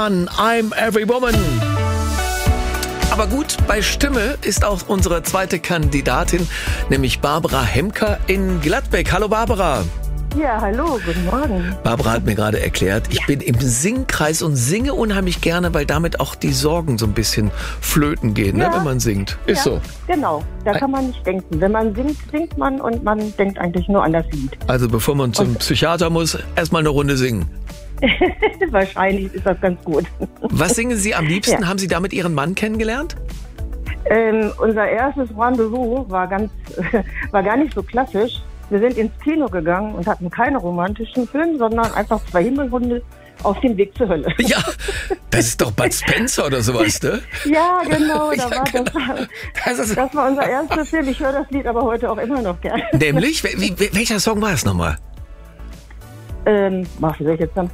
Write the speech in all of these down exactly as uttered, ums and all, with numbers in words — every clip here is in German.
Can, I'm Every Woman. Aber gut, bei Stimme ist auch unsere zweite Kandidatin, nämlich Barbara Hemker in Gladbeck. Hallo Barbara. Ja, hallo, guten Morgen. Barbara hat mir gerade erklärt, ich ja. bin im Singkreis und singe unheimlich gerne, weil damit auch die Sorgen so ein bisschen flöten gehen, ja. ne, wenn man singt. Ist ja, so. Genau, da kann man nicht denken. Wenn man singt, singt man und man denkt eigentlich nur an das Lied. Also bevor man zum und Psychiater muss, erstmal eine Runde singen. Wahrscheinlich ist das ganz gut. Was singen Sie am liebsten? Ja. Haben Sie damit Ihren Mann kennengelernt? Ähm, unser erstes Rendezvous war, ganz, war gar nicht so klassisch. Wir sind ins Kino gegangen und hatten keine romantischen Filme, sondern einfach zwei Himmelhunde auf dem Weg zur Hölle. Ja, das ist doch Bud Spencer oder sowas, ne? Ja, genau, da ja, war genau. Das, war, das, ist das war unser erster Film. Ich höre das Lied aber heute auch immer noch gerne. Nämlich? Wie, welcher Song war es nochmal? Ähm, mach ich jetzt dann.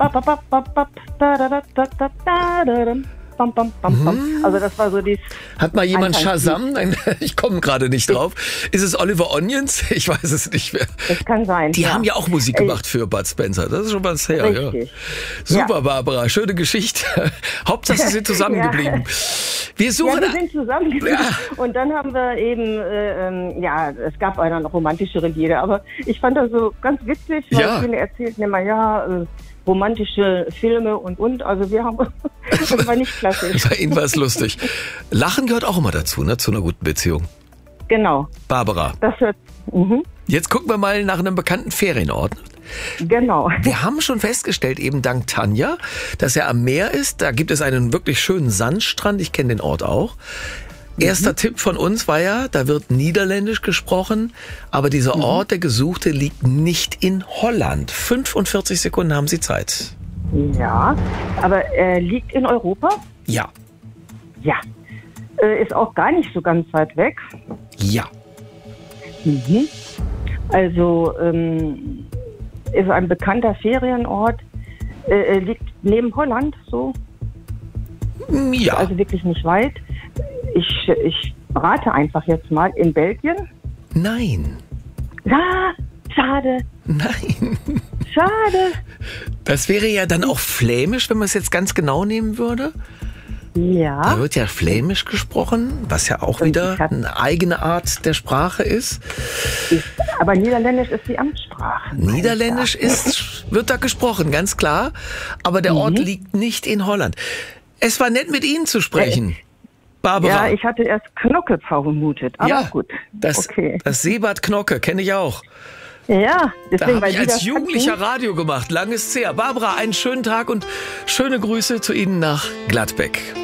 Bam, bam, bam, bam. Mhm. Also das war so die. Hat mal jemand Shazam? Nein, ich komme gerade nicht drauf. Ist es Oliver Onions? Ich weiß es nicht mehr. Das kann sein. Die ja. haben ja auch Musik gemacht für Bud Spencer. Das ist schon was her. Richtig. Ja. Super, ja. Barbara. Schöne Geschichte. Hauptsache, Sie sind zusammengeblieben. ja. Wir suchen. Ja, wir sind zusammengeblieben. Ja. Und dann haben wir eben, äh, ja, es gab einer noch romantischere Lieder, aber ich fand das so ganz witzig, weil ja. viele erzählten immer, ja, äh, romantische Filme und und. Also wir haben, das war nicht klassisch. Bei Ihnen war es lustig. Lachen gehört auch immer dazu, ne, zu einer guten Beziehung. Genau. Barbara. Das hört. Mhm. Jetzt gucken wir mal nach einem bekannten Ferienort. Genau. Wir haben schon festgestellt, eben dank Tanja, dass er am Meer ist. Da gibt es einen wirklich schönen Sandstrand. Ich kenne den Ort auch. Erster mhm. Tipp von uns war ja, da wird Niederländisch gesprochen, aber dieser mhm. Ort, der Gesuchte, liegt nicht in Holland. fünfundvierzig Sekunden haben Sie Zeit. Ja, aber er liegt in Europa? Ja. Ja. Äh, ist auch gar nicht so ganz weit weg. Ja. Mhm. Also ähm, ist ein bekannter Ferienort, äh, liegt neben Holland, so. Ja. Also wirklich nicht weit. Ich, ich rate einfach jetzt mal in Belgien. Nein. Ah, schade. Nein. Schade. Das wäre ja dann auch flämisch, wenn man es jetzt ganz genau nehmen würde. Ja. Da wird ja flämisch gesprochen, was ja auch wieder eine eigene Art der Sprache ist. ist aber Niederländisch ist die Amtssprache. Niederländisch ist, wird da gesprochen, ganz klar. Aber der mhm. Ort liegt nicht in Holland. Es war nett, mit Ihnen zu sprechen. Äh, Barbara. Ja, ich hatte erst Knocke vermutet, aber ja, gut. Das, okay. das Seebad Knocke kenne ich auch. Ja, deswegen, da habe ich als Jugendlicher Radio gemacht, langes her. Barbara, einen schönen Tag und schöne Grüße zu Ihnen nach Gladbeck.